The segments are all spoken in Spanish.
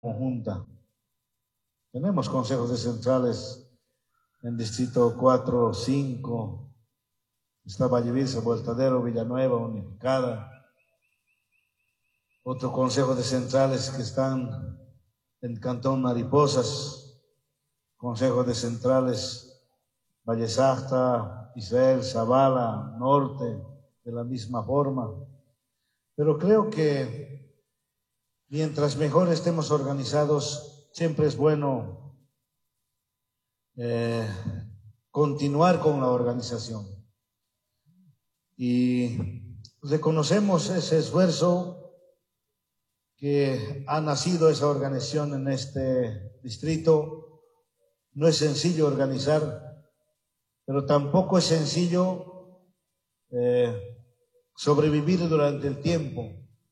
conjunta. Tenemos consejos de centrales en Distrito 4, 5, está Vallevirsa, Vueltadero, Villanueva, Unificada. Otro consejo de centrales que están en Cantón Mariposas, consejo de centrales Valle Sacta, Israel, Zavala, Norte, de la misma forma. Pero creo que mientras mejor estemos organizados, siempre es bueno continuar con la organización. Y reconocemos ese esfuerzo que ha nacido esa organización en este distrito. No es sencillo organizar, pero tampoco es sencillo sobrevivir durante el tiempo.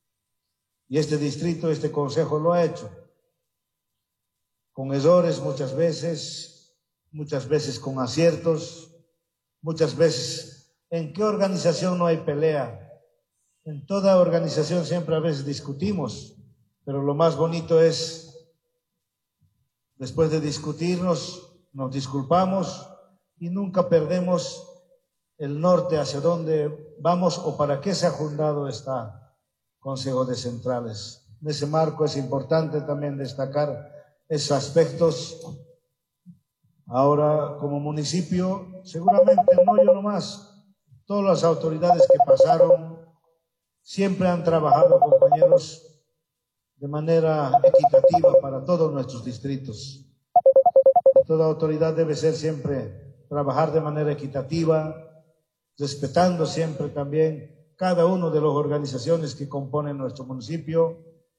Y este distrito, este consejo lo ha hecho. Con errores muchas veces con aciertos, muchas veces. ¿En qué organización no hay pelea? En toda organización siempre a veces discutimos, pero lo más bonito es, después de discutirnos, nos disculpamos y nunca perdemos el norte hacia dónde vamos o para qué se ha fundado este Consejo de Centrales. En ese marco es importante también destacar esos aspectos. Ahora, como municipio, seguramente no yo nomás, todas las autoridades que pasaron siempre han trabajado, compañeros, de manera equitativa para todos nuestros distritos. Toda autoridad debe ser siempre trabajar de manera equitativa, respetando siempre también cada una de las organizaciones que componen nuestro municipio.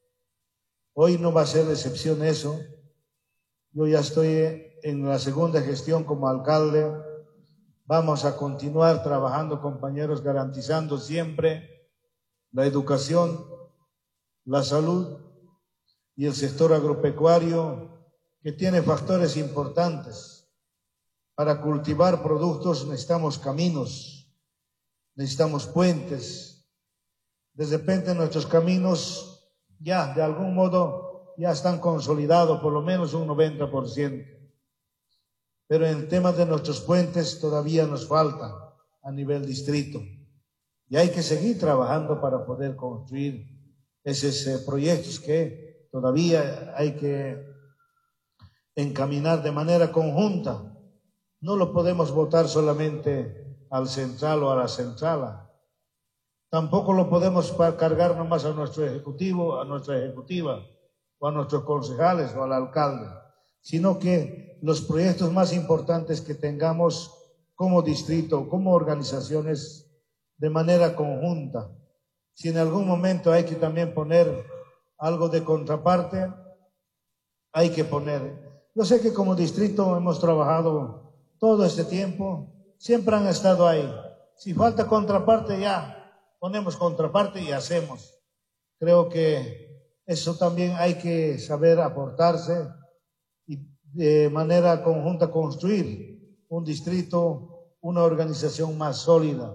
Hoy no va a ser excepción eso. Yo ya estoy en la segunda gestión como alcalde. Vamos a continuar trabajando, compañeros, garantizando siempre la educación, la salud y el sector agropecuario, que tiene factores importantes. Para cultivar productos necesitamos caminos, necesitamos puentes. De repente nuestros caminos ya de algún modo ya están consolidados, por lo menos un 90%. Pero en temas de nuestros puentes todavía nos falta a nivel distrito. Y hay que seguir trabajando para poder construir esos proyectos que todavía hay que encaminar de manera conjunta. No lo podemos votar solamente al central o a la centrala. Tampoco lo podemos cargar nomás a nuestro ejecutivo, a nuestra ejecutiva, o a nuestros concejales o al alcalde, sino que los proyectos más importantes que tengamos como distrito, como organizaciones, de manera conjunta. Si en algún momento hay que también poner algo de contraparte, hay que poner. Yo sé que como distrito hemos trabajado todo este tiempo, siempre han estado ahí. Si falta contraparte, ya ponemos contraparte y hacemos. Creo que eso también hay que saber aportarse y de manera conjunta construir un distrito, una organización más sólida.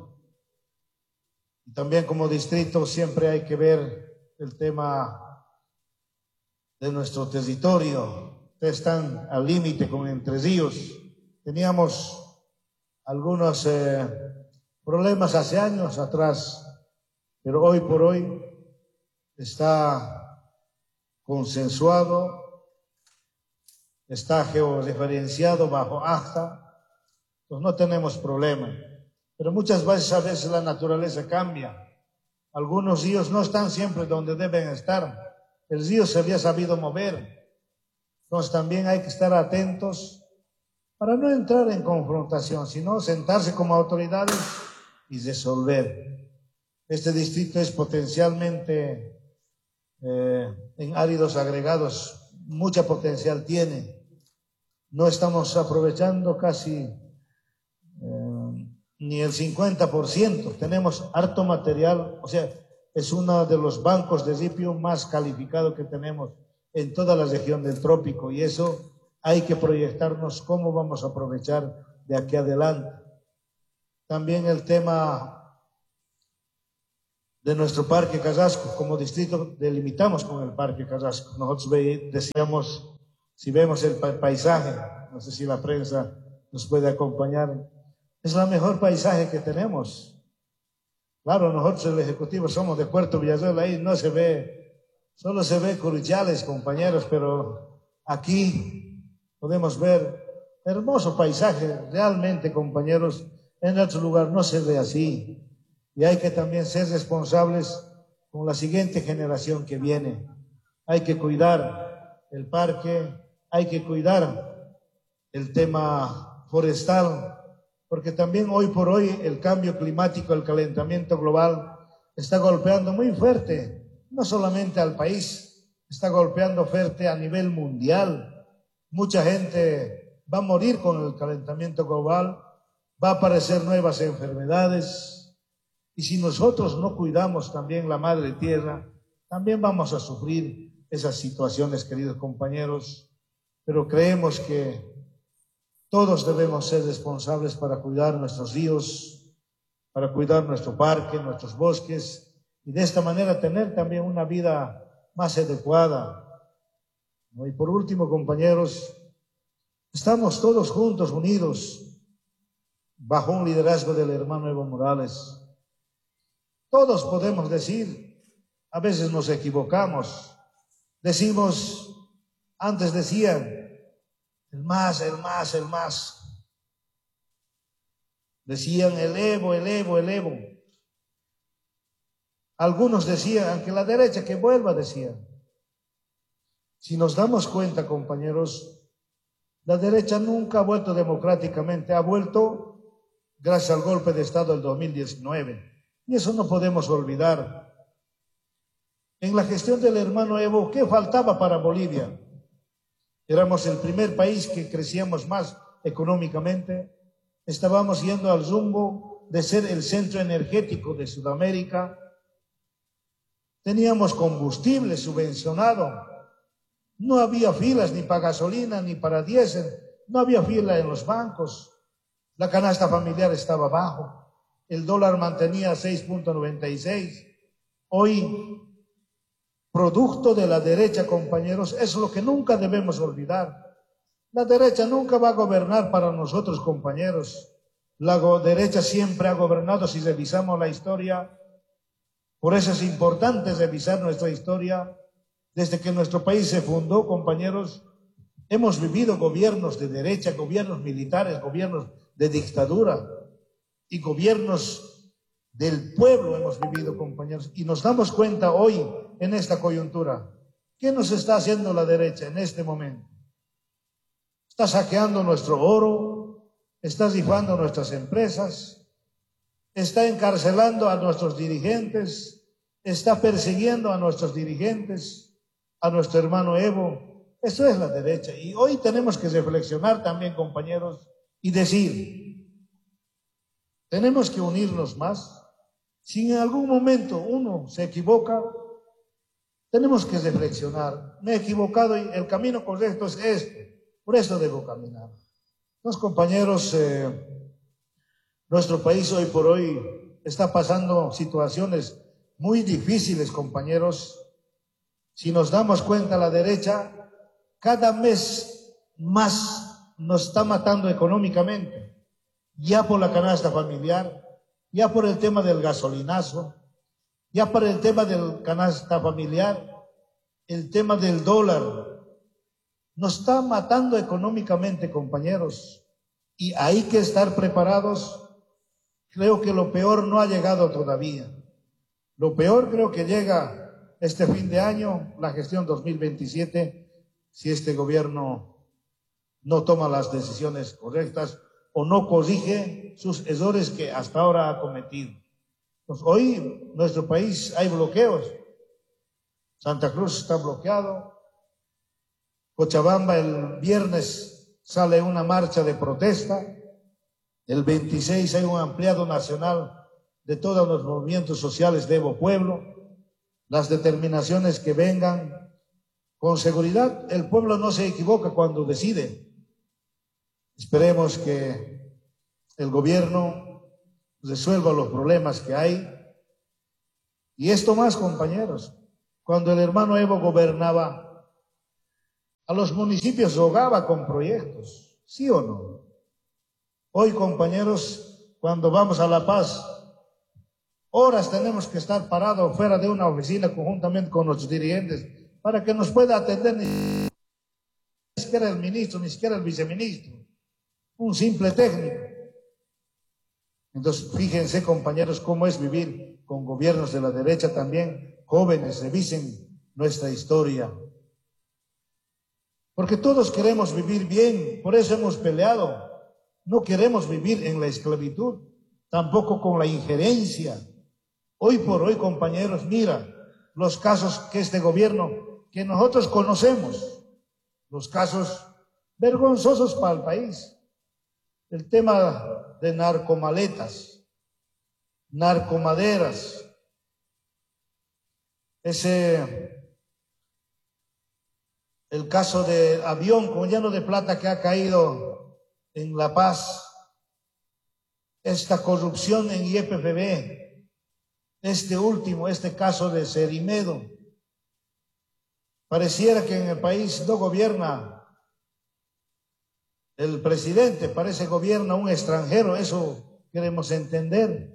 Y también como distrito siempre hay que ver el tema de nuestro territorio. Ustedes están al límite con Entre Ríos. Teníamos algunos problemas hace años atrás, pero hoy por hoy está consensuado, está georreferenciado bajo acta, pues no tenemos problema. Pero muchas veces, a veces la naturaleza cambia. Algunos ríos no están siempre donde deben estar. El río se había sabido mover. Entonces también hay que estar atentos para no entrar en confrontación, sino sentarse como autoridades y resolver. Este distrito es potencialmente, en áridos agregados, mucha potencial tiene. No estamos aprovechando casi ni el 50%. Tenemos harto material, o sea, es uno de los bancos de ripio más calificados que tenemos en toda la región del trópico, y eso hay que proyectarnos cómo vamos a aprovechar de aquí adelante. También el tema de nuestro Parque Carrasco. Como distrito delimitamos con el Parque Carrasco. Nosotros decíamos, si vemos el paisaje, no sé si la prensa nos puede acompañar, es el mejor paisaje que tenemos. Claro, nosotros el Ejecutivo somos de Puerto Villarreal, ahí no se ve, solo se ve Currichales, compañeros, pero aquí podemos ver hermoso paisaje, realmente, compañeros, en otro lugar no se ve así. Y hay que también ser responsables con la siguiente generación que viene. Hay que cuidar el parque, hay que cuidar el tema forestal, porque también hoy por hoy el cambio climático, el calentamiento global está golpeando muy fuerte, no solamente al país, está golpeando fuerte a nivel mundial. Mucha gente va a morir con el calentamiento global, va a aparecer nuevas enfermedades. Y si nosotros no cuidamos también la madre tierra, también vamos a sufrir esas situaciones, queridos compañeros. Pero creemos que todos debemos ser responsables para cuidar nuestros ríos, para cuidar nuestro parque, nuestros bosques, y de esta manera tener también una vida más adecuada. Y por último, compañeros, estamos todos juntos, unidos, bajo un liderazgo del hermano Evo Morales. Todos podemos decir, a veces nos equivocamos, decimos, antes decían, el más, el más, el más. Decían el Evo, el Evo, el Evo. Algunos decían, aunque la derecha que vuelva, decían. Si nos damos cuenta, compañeros, la derecha nunca ha vuelto democráticamente, ha vuelto gracias al golpe de Estado del 2019. Y eso no podemos olvidar. En la gestión del hermano Evo, ¿qué faltaba para Bolivia? Éramos el primer país que crecíamos más económicamente. Estábamos yendo al rumbo de ser el centro energético de Sudamérica. Teníamos combustible subvencionado. No había filas ni para gasolina ni para diésel. No había fila en los bancos. La canasta familiar estaba bajo. El dólar mantenía 6.96. Hoy, producto de la derecha, compañeros, es lo que nunca debemos olvidar. La derecha nunca va a gobernar para nosotros, compañeros. La derecha siempre ha gobernado, si revisamos la historia. Por eso es importante revisar nuestra historia. Desde que nuestro país se fundó, compañeros, hemos vivido gobiernos de derecha, gobiernos militares, gobiernos de dictadura y gobiernos del pueblo hemos vivido, compañeros. Y nos damos cuenta hoy, en esta coyuntura, ¿qué nos está haciendo la derecha en este momento? Está saqueando nuestro oro, está rifando nuestras empresas, está encarcelando a nuestros dirigentes, está persiguiendo a nuestros dirigentes, a nuestro hermano Evo. Eso es la derecha. Y hoy tenemos que reflexionar también, compañeros, y decir, tenemos que unirnos más. Si en algún momento uno se equivoca, tenemos que reflexionar. Me he equivocado y el camino correcto es este. Por eso debo caminar. Los compañeros, nuestro país hoy por hoy está pasando situaciones muy difíciles, compañeros. Si nos damos cuenta, la derecha cada mes más nos está matando económicamente. Ya por la canasta familiar, ya por el tema del gasolinazo, ya por el tema del canasta familiar, el tema del dólar. Nos está matando económicamente, compañeros. Y hay que estar preparados. Creo que lo peor no ha llegado todavía. Lo peor creo que llega este fin de año, la gestión 2027, si este gobierno no toma las decisiones correctas o no corrige sus errores que hasta ahora ha cometido. Pues hoy en nuestro país hay bloqueos. Santa Cruz está bloqueado. Cochabamba el viernes sale una marcha de protesta. El 26 hay un ampliado nacional de todos los movimientos sociales de Evo Pueblo. Las determinaciones que vengan, con seguridad el pueblo no se equivoca cuando decide. Esperemos que el gobierno resuelva los problemas que hay. Y esto más, compañeros, cuando el hermano Evo gobernaba, a los municipios rogaba con proyectos, ¿sí o no? Hoy, compañeros, cuando vamos a La Paz, horas tenemos que estar parados fuera de una oficina conjuntamente con los dirigentes para que nos pueda atender ni siquiera el ministro, ni siquiera el viceministro, un simple técnico. Entonces, fíjense, compañeros, cómo es vivir con gobiernos de la derecha también. Jóvenes, revisen nuestra historia. Porque todos queremos vivir bien, por eso hemos peleado. No queremos vivir en la esclavitud, tampoco con la injerencia. Hoy por hoy, compañeros, mira los casos que este gobierno, que nosotros conocemos, los casos vergonzosos para el país. El tema de narcomaletas, narcomaderas, el caso de avión con lleno de plata que ha caído en La Paz, esta corrupción en YPFB, este caso de Cerimedo. Pareciera que en el país no gobierna el presidente, parece gobierna un extranjero, eso queremos entender.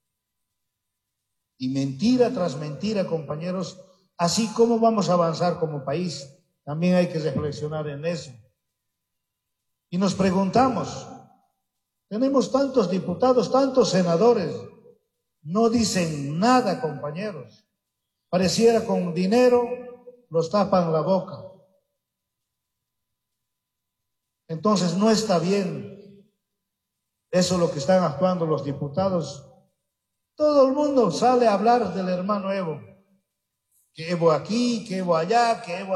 Y mentira tras mentira, compañeros, así como vamos a avanzar como país, también hay que reflexionar en eso. Y nos preguntamos, tenemos tantos diputados, tantos senadores, no dicen nada, compañeros. Pareciera con dinero los tapan la boca. Entonces no está bien eso lo que están actuando los diputados. Todo el mundo sale a hablar del hermano Evo. Que Evo aquí, que Evo allá, que Evo...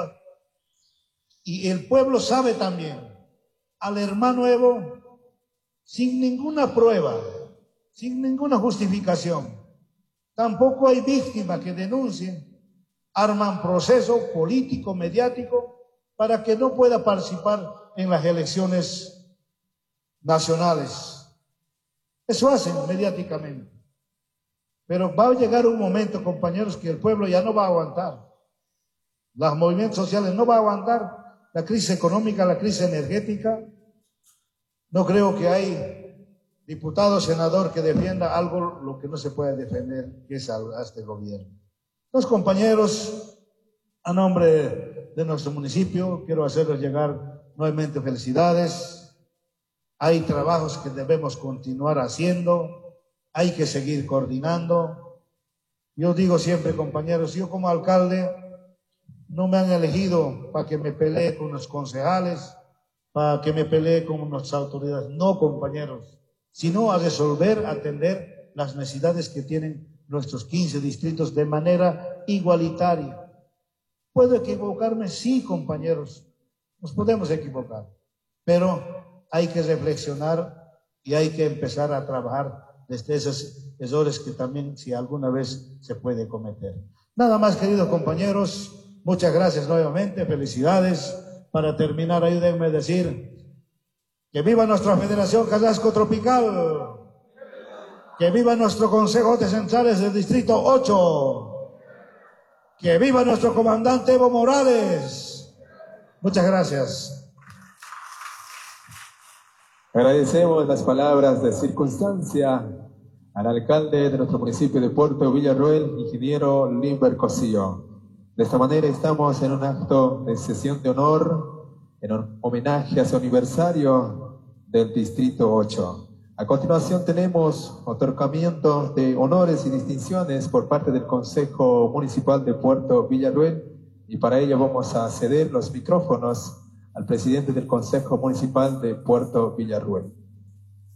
Y el pueblo sabe también, al hermano Evo, sin ninguna prueba, sin ninguna justificación, tampoco hay víctima que denuncie, arman proceso político, mediático, para que no pueda participar en las elecciones nacionales. Eso hacen mediáticamente. Pero va a llegar un momento, compañeros, que el pueblo ya no va a aguantar. Los movimientos sociales no van a aguantar. La crisis económica, la crisis energética. No creo que hay diputado, senador que defienda algo lo que no se puede defender, que es a este gobierno. Entonces, compañeros, a nombre de nuestro municipio, quiero hacerles llegar nuevamente felicidades. Hay trabajos que debemos continuar haciendo, hay que seguir coordinando. Yo digo siempre, compañeros, yo como alcalde no me han elegido para que me pelee con los concejales, para que me pelee con nuestras autoridades. No, compañeros, sino a resolver, atender las necesidades que tienen nuestros 15 distritos de manera igualitaria. ¿Puedo equivocarme? Sí, compañeros, nos podemos equivocar, pero hay que reflexionar y hay que empezar a trabajar desde esos errores que también, si alguna vez, se puede cometer. Nada más, queridos compañeros, muchas gracias nuevamente, felicidades. Para terminar, ayúdenme a decir que viva nuestra Federación Carrasco Tropical, que viva nuestro Consejo de Centrales del Distrito 8, que viva nuestro comandante Evo Morales. Muchas gracias. Agradecemos las palabras de circunstancia al alcalde de nuestro municipio de Puerto Villarroel, ingeniero Limber Cosillo. De esta manera estamos en un acto de sesión de honor, en un homenaje a su aniversario del Distrito 8. A continuación tenemos otorgamiento de honores y distinciones por parte del Consejo Municipal de Puerto Villarroel, y para ello vamos a ceder los micrófonos al presidente del Consejo Municipal de Puerto Villarroel.